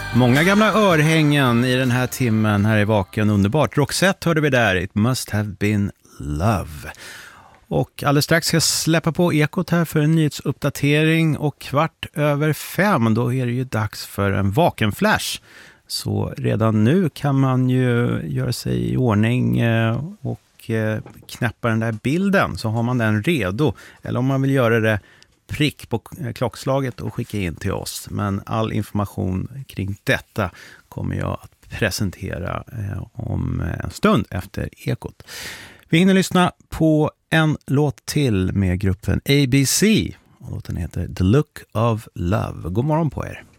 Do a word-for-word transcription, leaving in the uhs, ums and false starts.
Många gamla örhängen i den här timmen här i Vaken, underbart. Roxette hörde vi där, It Must Have Been Love. Och alldeles strax ska jag släppa på Ekot här för en nyhetsuppdatering, och kvart över fem då är det ju dags för en Vaken-flash. Så redan nu kan man ju göra sig i ordning och knäppa den där bilden, så har man den redo. Eller om man vill göra det prick på klockslaget och skicka in till oss. Men all information kring detta kommer jag att presentera eh, om en stund efter Ekot. Vi hinner lyssna på en låt till med gruppen A B C. Och låten heter The Look of Love. God morgon på er.